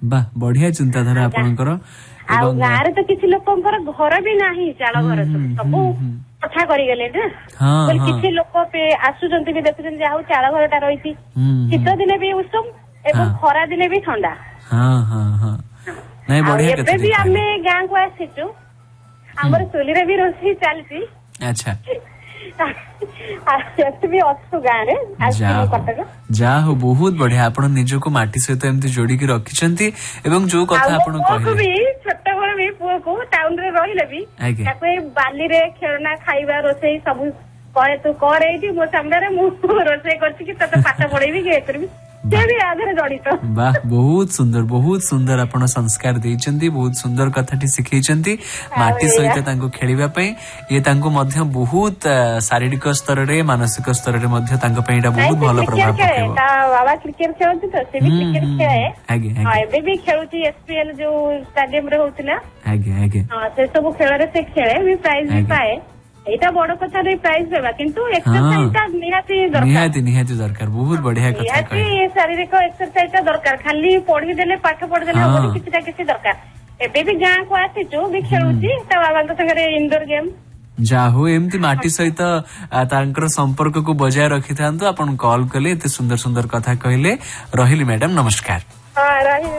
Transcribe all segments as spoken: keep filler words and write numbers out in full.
वाह बढ़िया चिंताधारा आपनकर ଆଉ ଗାଁରେ ତ କିଛି ଲୋକଙ୍କର ଘର ବି ନାହିଁ ଚାଳ ଘର ସବୁ କଥା କରିଗଲେ ନା କିଛି ଲୋକ ଆସୁଛନ୍ତି ବି ଦେଖୁଛନ୍ତି ଯାହା ହଉ ଚାଳ ଘରଟା ରହିଛି ଶୀତ ଦିନେ ବି ଉଷୁମ ଏବଂ ଖରା ଦିନେ ବି ଥଣ୍ଡା। ଏବେ ବି ଆମେ ଗାଁକୁ ଆସିଛୁ ଆମର ଚୁଲିରେ ବି ରୋଷେଇ ଚାଲିଛି। ଆଚ୍ଛା ଯାହା ହଉ ବହୁତ ବଢିଆ ଆପଣ ନିଜକୁ ମାଟି ସହିତ ଏମିତି ଯୋଡିକି ରଖିଛନ୍ତି ଏବଂ ଯୋଉ କଥା ଆପଣ କହିଲେ ଛୋଟବେଳେ ବି ପୁଅକୁ ଟାଉନ ରେ ରହିଲେ ବି ତାକୁ ଏଇ ବାଲିରେ ଖେଳନା ଖାଇବା ରୋଷେଇ ସବୁ କରେ ତୁ କରେ ଏଇଠି ମୋ ସାମ୍ନାରେ ମୁଁ ରୋଷେଇ କରିଛି କି ତତେ ପାଠ ପଢେଇବି କି ଏ କରିବି वाह बहुत सुंदर बहुत सुंदर आपण संस्कार देइचंती बहुत सुंदर कथाटी सिखैचंती माटी सहित तांको खेलिबा पई ये तांको मध्य बहुत शारीरिक स्तर रे मानसिक स्तर रे मध्य तांको पई एटा बहुत भलो प्रभाव पकेबो। ता बाबा क्रिकेट खेलती तो से भी क्रिकेट खेले आगे हां एबे भी खेलुची एसपीएल जो स्टेडियम रे होतिला आगे आगे हां से सब खेल रे से खेले भी प्राइज भी पाए एटा बड़ कथा रे प्राइज देबा किंतु एक्सरसाइज ता निहाती दरकार निहाती निहाती दरकार बहुत बढ़िया कथा कहै निहाती शारीरिक एक्सरसाइज ता दरकार खाली पढी देले पाठ पढी देले हो किछटा किछि दरकार एबे भी गां को आसीचो भी खेलुची ता बाबा के संगे इंडोर गेम जाहो एमती माटी सहित तांकर संपर्क को बजाय रखि थांतो आपण कॉल कले एते सुंदर सुंदर कथा कहले रहिली मैडम नमस्कार। हां रहिली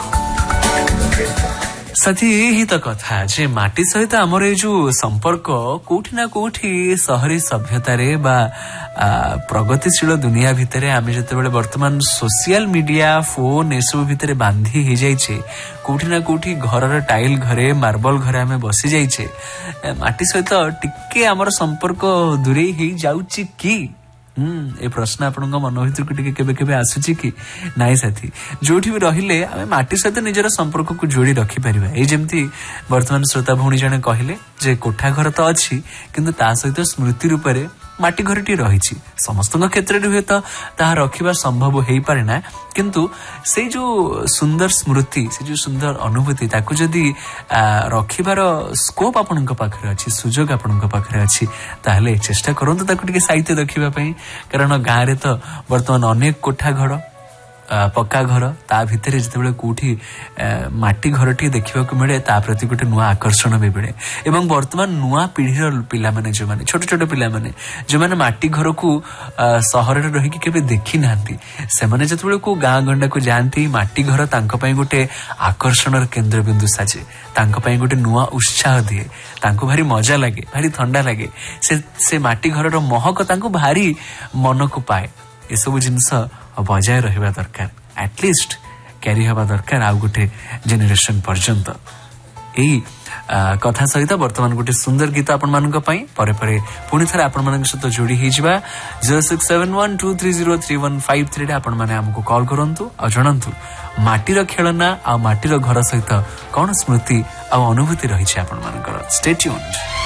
नमस्कार। साथी यही तो कथा जे माटी सहित आमर ये जो संपर्क कोठी ना कोठी शहरी सभ्यतारे बा प्रगतिशील दुनिया भितरे आमे जतेबेले वर्तमान सोशल मीडिया फोन एसबु भितरे बांधी ही जाइछे कोठी ना कोठी घरर टाइल घरे मार्बल घरे आमे बसी जाइछे माटी सहित टिके आमर संपर्क दूरे ही जाउची की हम्म ए प्रश्न आपन मन भीतर को टिके केबे केबे आसुची कि नाइ साथी जोठी भी रहिले आमे माटी सहित निजर संपर्क को जोड़ी रखि परिबा ए जेमती वर्तमान श्रोता भौणी जने कहिले जे कोठा घर तो अछि किंतु ता सहित स्मृति रूप रे माटी घरटी रहिछि समस्त क्षेत्र रे तो ता रखिबा संभव हेई पारे ना किंतु से जो सुंदर स्मृति से जो सुंदर अनुभूति ताकू जदी रखिबार स्कोप आपनक पाखरे अछि सुजोग आपनक पाखरे अछि ताहले चेष्टा करंतु ताकू टिके साहित्य रखिबा पई कारण गां रे तो वर्तमान अनेक कोठा घर पक्का घर ता भितरे जतेबेले कोठी माटी घरटी देखिबाकू मिले ता प्रति गोटे नुआ आकर्षण भी मिले एवं वर्तमान नुआ पीढ़ीर पिला माने जो माने छोट छोट पिला माने जो माने माटी घर को शहर रे रही कि केबे देखि नांती से माने जतेबेले को गां गंडा को जानती माटी घर तांको पई गोटे आकर्षणर केंद्र बिंदु साजे तांको पई गोटे नुआ उत्साह दिए तांको भारी मजा लागे भारी ठंडा लागे से से माटी घर रो महक तांको भारी मन को पाए ए सब जिंस बजाय रहिबा दरकार एटलिस्ट कैरी हवा दरकार आ गोटे जेनेरेशन पर्यंत एई कथा सहित वर्तमान गोटे सुंदर गीत आपण मानक पई परे परे पुनी थरा आपण मानक सहित जोड़ी ही जिबा zero six seven one two three zero three one five three रे आपण माने हमको कॉल करंतु आ जणंतु माटीर खेलना आ माटीर घर सहित कोन स्मृति आ अनुभूति रही छै आपण मानकर स्टे ट्यून्ड।